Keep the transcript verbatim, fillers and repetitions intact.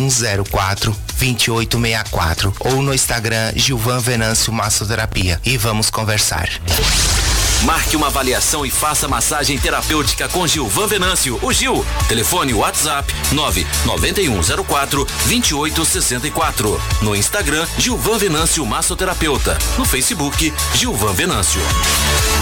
um zero quatro, dois oito seis quatro ou no Instagram Gilvan Venâncio Massoterapia e vamos conversar. Marque uma avaliação e faça massagem terapêutica com Gilvan Venâncio, o Gil. Telefone WhatsApp nove nove um zero quatro, dois oito seis quatro. No Instagram, Gilvan Venâncio Massoterapeuta. No Facebook, Gilvan Venâncio.